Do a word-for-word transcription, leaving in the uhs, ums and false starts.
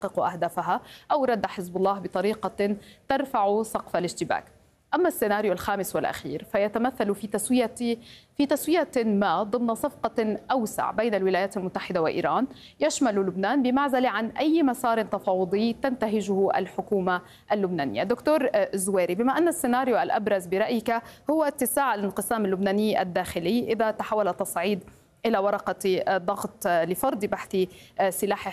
أهدافها أو رد حزب الله بطريقة ترفع سقف الاشتباك. أما السيناريو الخامس والأخير فيتمثل في تسوية في تسوية ما ضمن صفقة أوسع بين الولايات المتحدة وإيران، يشمل لبنان بمعزل عن أي مسار تفاوضي تنتهجه الحكومة اللبنانية. دكتور الزويري، بما أن السيناريو الأبرز برأيك هو اتساع الانقسام اللبناني الداخلي إذا تحول التصعيد إلى ورقة ضغط لفرض بحث سلاح